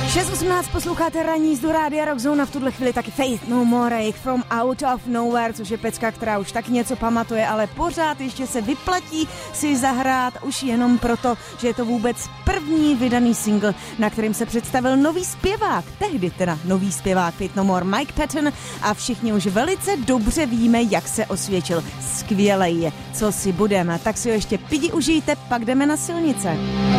6:18 posloucháte ranní jízdu Rádia Rock Zone a v tuhle chvíli taky Faith No More, From Out of Nowhere, což je pecka, která už taky něco pamatuje, ale pořád ještě se vyplatí si zahrát už jenom proto, že je to vůbec první vydaný single, na kterým se představil nový zpěvák, tehdy teda nový zpěvák Faith No More, Mike Patton, a všichni už velice dobře víme, jak se osvědčil. Skvělej je, co si budeme, tak si ho ještě pidi užijte, pak jdeme na silnice.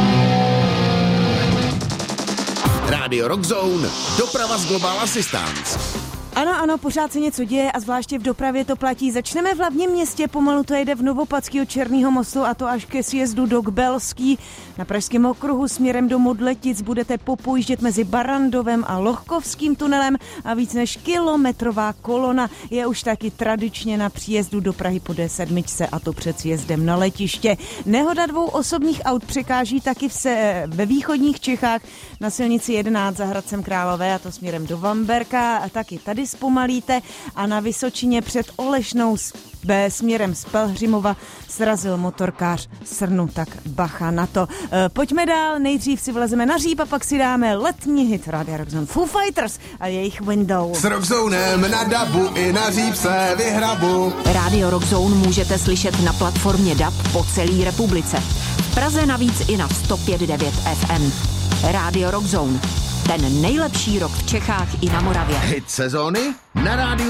Rádio Rock Zone, doprava z Global Assistance. Ano, pořád se něco děje a zvláště v dopravě to platí. Začneme v hlavním městě, pomalu to jede v Novopadský od Černého mostu a to až ke sjezdu do Kbelský. Na Pražském okruhu směrem do Modletic budete popojíždět mezi Barandovem a Lohkovským tunelem a víc než kilometrová kolona je už taky tradičně na příjezdu do Prahy po D7 a to před sjezdem na letiště. Nehoda 2 osobních aut překáží taky ve východních Čechách na silnici 11 za Hradcem Králové a to směrem do Vamberka a taky tady zpomalíte a na Vysočině před Olešnou směrem z Pelhřimova srazil motorkář srnu, tak bacha na to. Pojďme dál, nejdřív si vlezeme na říp a pak si dáme letní hit Rádia Rock Zone Foo Fighters a jejich Window. S Rock Zonem na dabu i na říp se vyhrabu. Rádio Rock Zone můžete slyšet na platformě DAB po celé republice. V Praze navíc i na 105.9 FM. Rádio Rock Zone. Ten nejlepší rock v Čechách i na Moravě. Hit sezóny na rádiu